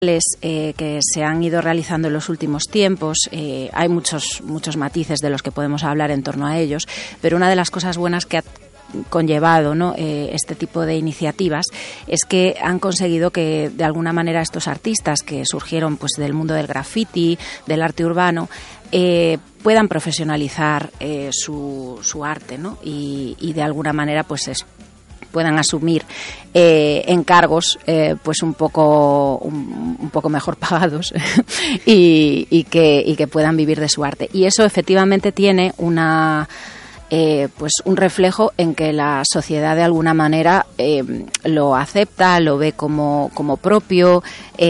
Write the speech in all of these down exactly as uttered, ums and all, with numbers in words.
Eh, que se han ido realizando en los últimos tiempos. Eh, hay muchos, muchos matices de los que podemos hablar en torno a ellos, pero una de las cosas buenas que ha conllevado, ¿no?, eh, este tipo de iniciativas es que han conseguido que de alguna manera estos artistas que surgieron pues del mundo del graffiti, del arte urbano, eh, puedan profesionalizar eh, su, su arte, ¿no? y, y de alguna manera pues eso, puedan asumir eh, encargos eh, pues un poco un, un poco mejor pagados y, y que y que puedan vivir de su arte. Y eso efectivamente tiene una Eh, pues un reflejo en que la sociedad de alguna manera eh, lo acepta, lo ve como, como propio,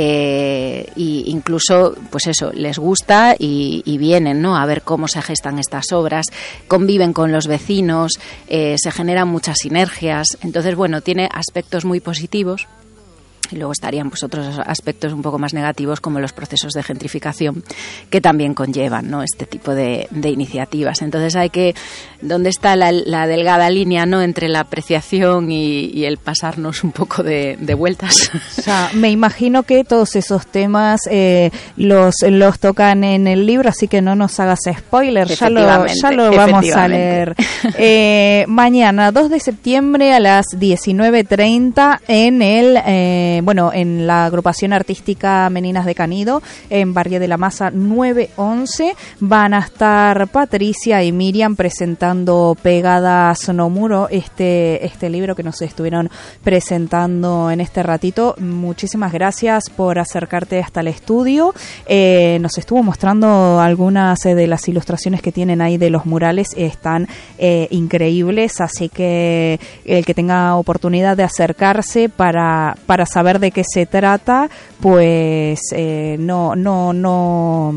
eh, e incluso pues eso, les gusta y, y vienen, ¿no?, a ver cómo se gestan estas obras, conviven con los vecinos, eh, se generan muchas sinergias. Entonces, bueno, tiene aspectos muy positivos. Y luego estarían pues otros aspectos un poco más negativos, como los procesos de gentrificación que también conllevan, ¿no?, este tipo de, de iniciativas. Entonces hay que, ¿dónde está la, la delgada línea, ¿no?, entre la apreciación y, y el pasarnos un poco de, de vueltas? O sea, me imagino que todos esos temas eh, los los tocan en el libro, así que no nos hagas spoiler, ya lo, ya lo vamos a leer. Eh, mañana, dos de septiembre a las diecinueve treinta en el... Eh, bueno, en la agrupación artística Meninas de Canido, en Barrio de la Masa nueve once, van a estar Patricia y Miriam presentando Pegadas no Muro, este, este libro que nos estuvieron presentando en este ratito. Muchísimas gracias por acercarte hasta el estudio. Eh, nos estuvo mostrando algunas de las ilustraciones que tienen ahí de los murales, están eh, increíbles, así que el que tenga oportunidad de acercarse para, para saber de qué se trata, pues eh, no, no, no...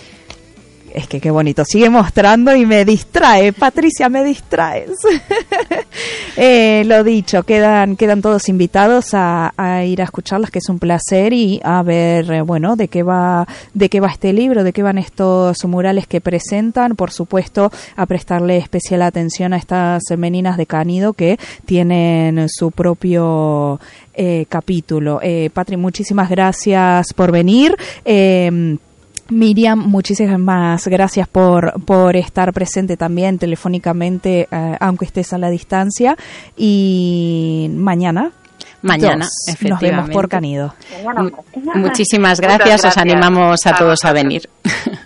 Es que qué bonito, sigue mostrando y me distrae, Patricia, me distraes. eh, lo dicho, quedan quedan todos invitados a, a ir a escucharlas, que es un placer, y a ver, eh, bueno, de qué va de qué va este libro, de qué van estos murales que presentan. Por supuesto, a prestarle especial atención a estas Meninas de Canido que tienen su propio eh, capítulo. Eh, Patri, muchísimas gracias por venir. Eh, Miriam, muchísimas gracias por por estar presente también telefónicamente, eh, aunque estés a la distancia. Y mañana, mañana dos, efectivamente, nos vemos por Canido. Muchísimas gracias, gracias, os animamos a todos a venir.